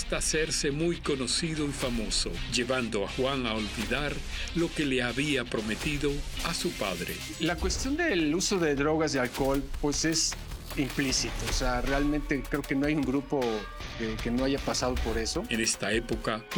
hasta hacerse muy conocido y famoso, llevando a Juan a olvidar lo que le había prometido a su padre. La cuestión del uso de drogas y alcohol, pues es implícito. O sea, realmente creo que no hay un grupo que no haya pasado por eso. En esta época,